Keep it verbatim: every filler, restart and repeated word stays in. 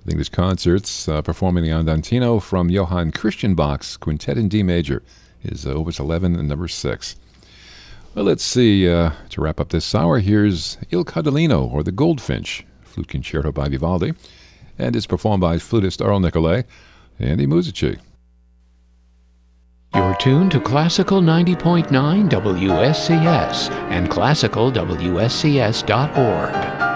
The English Concerts uh, performing the Andantino from Johann Christian Bach's Quintet in D major, is uh, Opus eleven and number six. Well, let's see. Uh, to wrap up this hour, here's Il Cadolino, or the Goldfinch, flute concerto by Vivaldi, and it's performed by flutist Earl Nicolay and Andy Muzici. You're tuned to Classical ninety point nine W S C S and classical W S C S dot org.